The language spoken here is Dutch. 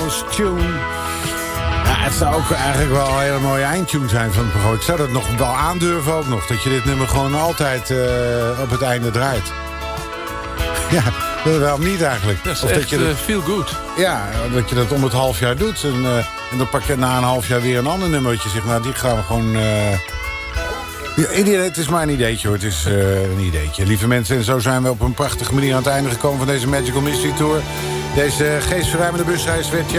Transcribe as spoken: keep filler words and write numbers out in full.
Ghost Tune. Ja, het zou ook eigenlijk wel een hele mooie eindtune zijn van het programma. Ik zou dat nog wel aandurven ook nog. Dat je dit nummer gewoon altijd uh, op het einde draait. Ja, waarom niet eigenlijk? Dat is of echt dat je dat, uh, feel good. Ja, dat je dat om het half jaar doet. En, uh, en dan pak je na een half jaar weer een ander nummertje. Zeg, nou, die gaan we gewoon... Uh... Ja, het is maar een ideetje hoor, het is uh, een ideetje. Lieve mensen, en zo zijn we op een prachtige manier aan het einde gekomen van deze Magical Mystery Tour. Deze geestverruimende busreis werd...